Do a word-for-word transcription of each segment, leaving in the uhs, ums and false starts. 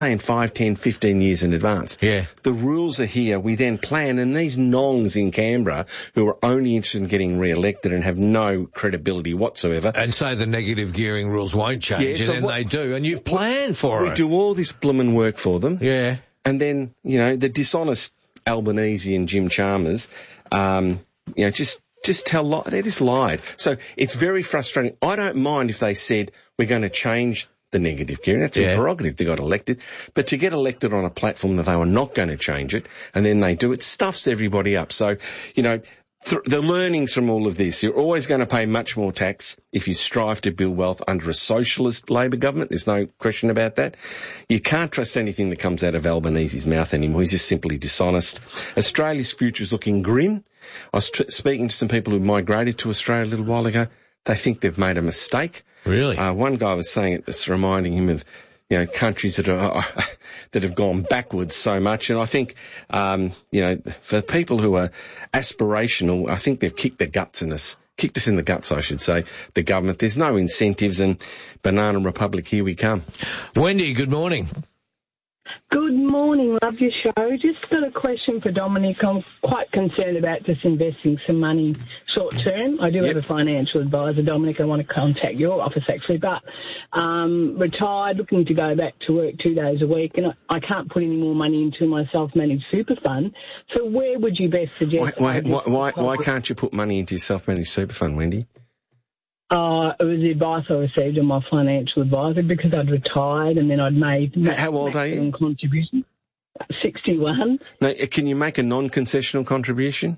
in five, ten, fifteen years in advance. Yeah. The rules are here. We then plan, and these nongs in Canberra who are only interested in getting re-elected and have no credibility whatsoever. And say the negative gearing rules won't change, Yeah, and so then what- they do, and you've planned for We it. do all this bloomin' work for them. Yeah. And then, you know, the dishonest Albanese and Jim Chalmers, um, you know, just, just tell li- they just lied. So it's very frustrating. I don't mind if they said we're going to change the negative gearing. That's Yeah. their prerogative. They got elected. But to get elected on a platform that they were not going to change it, and then they do, it stuffs everybody up. So, you know, th- the learnings from all of this, you're always going to pay much more tax if you strive to build wealth under a socialist Labor government. There's no question about that. You can't trust anything that comes out of Albanese's mouth anymore. He's just simply dishonest. Australia's future is looking grim. I was t- speaking to some people who migrated to Australia a little while ago. They think they've made a mistake. Really? Uh, one guy was saying it was reminding him of, you know, countries that are, that have gone backwards so much. And I think, um, you know, for people who are aspirational, I think they've kicked their guts in us. Kicked us in the guts, I should say, the government. There's no incentives, and Banana Republic, here we come. Wendy, good morning. Good morning, love your show. Just got a question for Dominic. I'm quite concerned about just investing some money short term. I do Yep. have a financial advisor, Dominic. I want to contact your office actually, but um, retired, looking to go back to work two days a week, and I, I can't put any more money into my self-managed super fund. So where would you best Why, suggest? why, I why, just- why, why can't you put money into your self-managed super fund, Wendy? Uh, it was the advice I received on my financial advisor because I'd retired and then I'd made H- how old are you? maximum contribution. sixty-one. No, can you make a non-concessional contribution?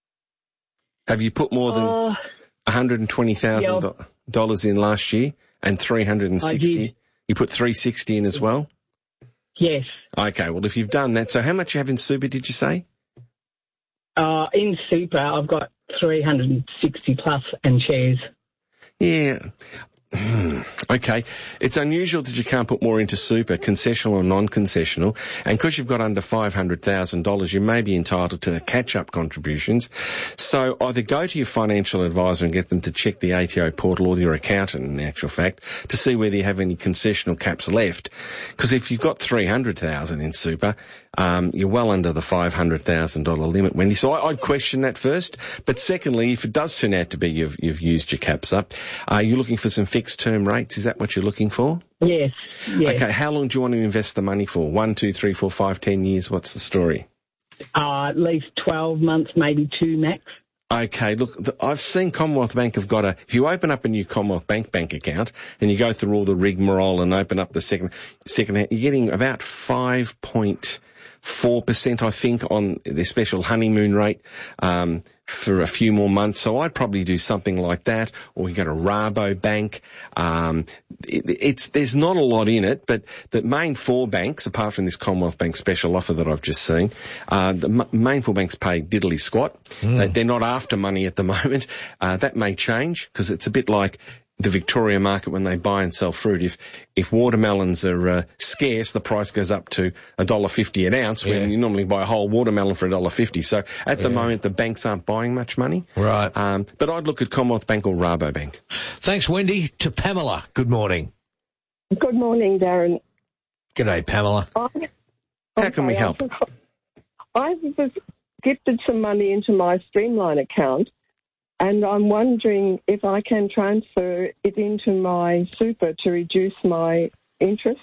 Have you put more than Uh, one hundred twenty thousand dollars in last year and three hundred I sixty? did. You put three hundred sixty in as well? yes. Okay, well, if you've done that, so how much you have in super, did you say? Uh, in super, I've got three hundred sixty plus and shares. Yeah. Okay. It's unusual that you can't put more into super, concessional or non-concessional, and because you've got under five hundred thousand dollars, you may be entitled to catch-up contributions. So either go to your financial advisor and get them to check the A T O portal, or your accountant, in actual fact, to see whether you have any concessional caps left. Because if you've got three hundred thousand dollars in super, um, you're well under the five hundred thousand dollars limit, Wendy. So I, I'd question that first. But secondly, if it does turn out to be you've, you've used your caps up, are you looking for some fixed term rates? Is that what you're looking for? Yes, yes. Okay, how long do you want to invest the money for? One, two, three, four, five, ten years? What's the story? Uh, at least twelve months, maybe two max. Okay, look, th- I've seen Commonwealth Bank have got a, if you open up a new Commonwealth Bank bank account and you go through all the rigmarole and open up the second, second, hand, you're getting about five point four percent, I think, on the special honeymoon rate, um, for a few more months. So I'd probably do something like that, or you go to Rabobank. Um, it, it's, there's not a lot in it, but the main four banks, apart from this Commonwealth Bank special offer that I've just seen, uh, the m- main four banks pay diddly squat. Mm. They, they're not after money at the moment. Uh, that may change, because it's a bit like the Victoria market when they buy and sell fruit. If if watermelons are uh, scarce, the price goes up to a dollar fifty an ounce, Yeah. when you normally buy a whole watermelon for a dollar fifty. So at the Yeah. moment, the banks aren't buying much money. Right. Um, but I'd look at Commonwealth Bank or Rabobank. Thanks, Wendy. To Pamela, good morning. Good morning, Darren. G'day, Pamela. I, How can we okay, help? I was gifted some money into my Streamline account, and I'm wondering if I can transfer it into my super to reduce my interest.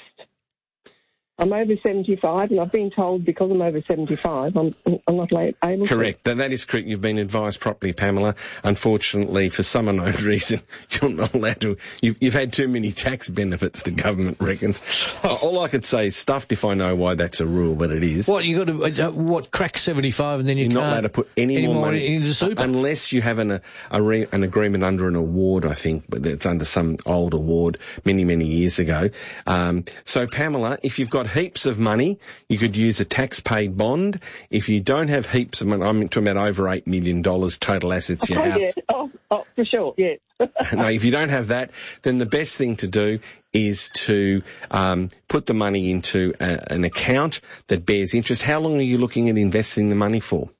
I'm over seventy-five, and I've been told because I'm over seventy-five, I'm, I'm not la- able to. Correct. That, that is correct. You've been advised properly, Pamela. Unfortunately, for some unknown reason, you're not allowed to. You've, you've had too many tax benefits, the government reckons. All I could say is stuffed if I know why that's a rule, but it is. What, you got to, uh, what, crack seventy-five and then you You're can't... not allowed to put any, any more more money into super? unless you have an a, re, an agreement under an award, I think, but it's under some old award many, many years ago. Um, so, Pamela, if you've got heaps of money, you could use a tax-paid bond. If you don't have heaps of money, I'm talking about over eight million dollars total assets, your Oh, house. yeah. Oh, oh, for sure, yes. No, if you don't have that, then the best thing to do is to um, put the money into a, an account that bears interest. How long are you looking at investing the money for?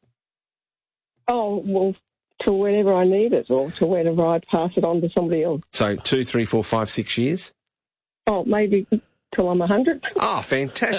Oh, well, to whenever I need it, or to whenever I pass it on to somebody else. So two, three, four, five, six years? Oh, maybe till I'm one hundred. Oh, fantastic.